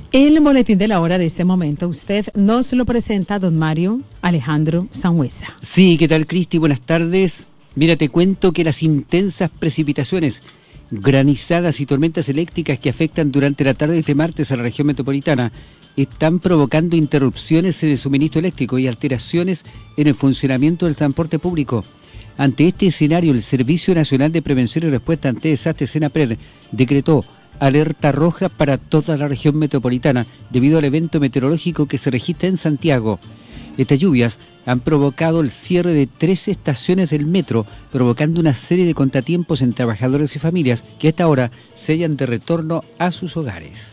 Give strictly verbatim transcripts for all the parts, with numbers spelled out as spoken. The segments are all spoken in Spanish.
El boletín de la hora de este momento, usted nos lo presenta don Mario Alejandro Sangüesa. Sí, ¿qué tal, Cristi? Buenas tardes. Mira, te cuento que las intensas precipitaciones, granizadas y tormentas eléctricas que afectan durante la tarde de este martes a la región metropolitana están provocando interrupciones en el suministro eléctrico y alteraciones en el funcionamiento del transporte público. Ante este escenario, el Servicio Nacional de Prevención y Respuesta ante Desastres, SENAPRED, decretó alerta roja para toda la región metropolitana debido al evento meteorológico que se registra en Santiago. Estas lluvias han provocado el cierre de tres estaciones del metro, provocando una serie de contratiempos en trabajadores y familias que a esta hora se hallan de retorno a sus hogares.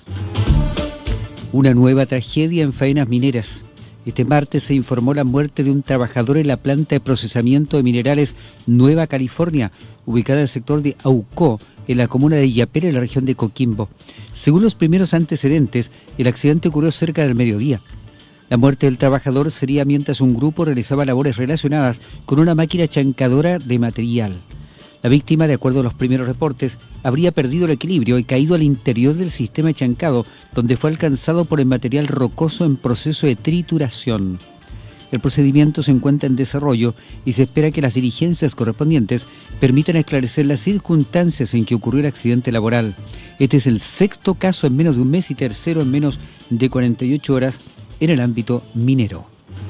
Una nueva tragedia en faenas mineras. Este martes se informó la muerte de un trabajador en la planta de procesamiento de minerales Nueva California, ubicada en el sector de Aucó, en la comuna de Illapel, en la región de Coquimbo. Según los primeros antecedentes, el accidente ocurrió cerca del mediodía. La muerte del trabajador sería mientras un grupo realizaba labores relacionadas con una máquina chancadora de material. La víctima, de acuerdo a los primeros reportes, habría perdido el equilibrio y caído al interior del sistema de chancado, donde fue alcanzado por el material rocoso en proceso de trituración. El procedimiento se encuentra en desarrollo y se espera que las diligencias correspondientes permitan esclarecer las circunstancias en que ocurrió el accidente laboral. Este es el sexto caso en menos de un mes y tercero en menos de cuarenta y ocho horas en el ámbito minero.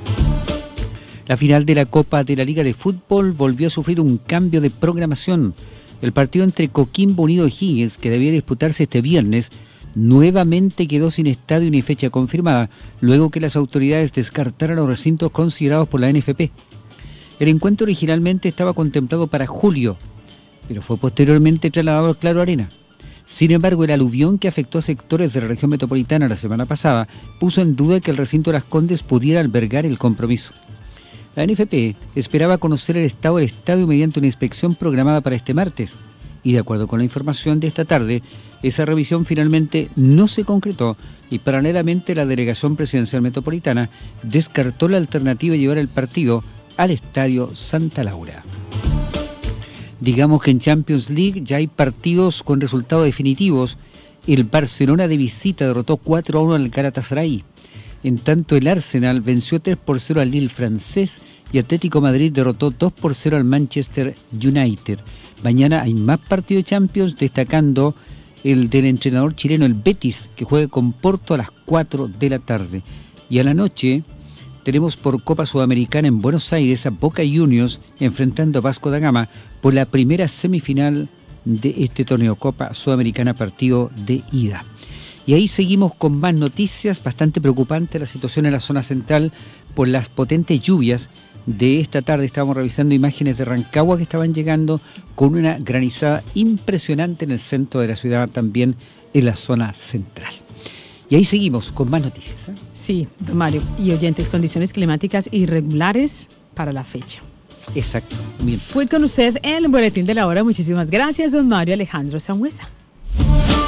La final de la Copa de la Liga de Fútbol volvió a sufrir un cambio de programación. El partido entre Coquimbo Unido y Higgins, que debía disputarse este viernes, nuevamente quedó sin estadio ni fecha confirmada, luego que las autoridades descartaron los recintos considerados por la N F P. El encuentro originalmente estaba contemplado para julio, pero fue posteriormente trasladado al Claro Arena. Sin embargo, el aluvión que afectó a sectores de la región metropolitana la semana pasada puso en duda que el recinto de Las Condes pudiera albergar el compromiso. La N F P esperaba conocer el estado del estadio mediante una inspección programada para este martes, y de acuerdo con la información de esta tarde, esa revisión finalmente no se concretó y paralelamente la Delegación Presidencial Metropolitana descartó la alternativa de llevar el partido al Estadio Santa Laura. Digamos que en Champions League ya hay partidos con resultados definitivos. El Barcelona de visita derrotó cuatro a uno al Galatasaray. En tanto, el Arsenal venció tres por cero al Lille francés y Atlético Madrid derrotó dos por cero al Manchester United. Mañana hay más partidos de Champions, destacando el del entrenador chileno, el Betis, que juega con Porto a las cuatro de la tarde. Y a la noche tenemos por Copa Sudamericana en Buenos Aires a Boca Juniors enfrentando a Vasco da Gama por la primera semifinal de este torneo Copa Sudamericana, partido de ida. Y ahí seguimos con más noticias. Bastante preocupante la situación en la zona central por las potentes lluvias de esta tarde. Estábamos revisando imágenes de Rancagua que estaban llegando con una granizada impresionante en el centro de la ciudad, también en la zona central. Y ahí seguimos con más noticias, ¿eh? Sí, don Mario. Y oyentes, condiciones climáticas irregulares para la fecha. Exacto. Bien. Fui con usted en el boletín de la hora. Muchísimas gracias, don Mario Alejandro Sangüesa.